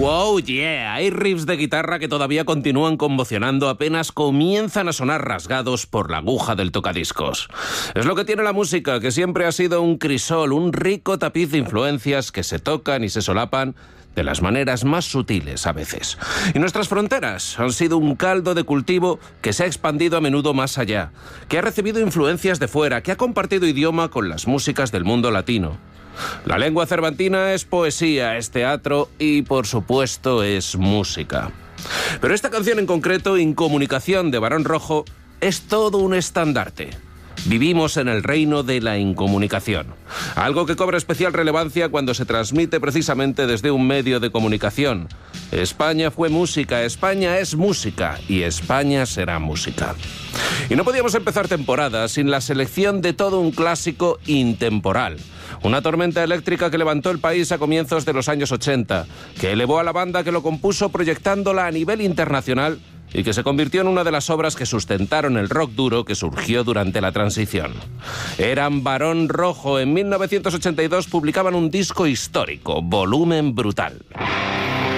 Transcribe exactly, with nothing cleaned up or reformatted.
Wow, yeah, hay riffs de guitarra que todavía continúan conmocionando apenas comienzan a sonar rasgados por la aguja del tocadiscos. Es lo que tiene la música, que siempre ha sido un crisol, un rico tapiz de influencias que se tocan y se solapan de las maneras más sutiles a veces. Y nuestras fronteras han sido un caldo de cultivo que se ha expandido a menudo más allá, que ha recibido influencias de fuera, que ha compartido idioma con las músicas del mundo latino. La lengua cervantina es poesía, es teatro y, por supuesto, es música. Pero esta canción en concreto, Incomunicación de Barón Rojo, es todo un estandarte. Vivimos en el reino de la incomunicación, algo que cobra especial relevancia cuando se transmite precisamente desde un medio de comunicación. España fue música, España es música y España será música. Y no podíamos empezar temporada sin la selección de todo un clásico intemporal. Una tormenta eléctrica que levantó el país a comienzos de los años ochenta, que elevó a la banda que lo compuso proyectándola a nivel internacional y que se convirtió en una de las obras que sustentaron el rock duro que surgió durante la transición. Eran Barón Rojo. En mil novecientos ochenta y dos publicaban un disco histórico, Volumen Brutal.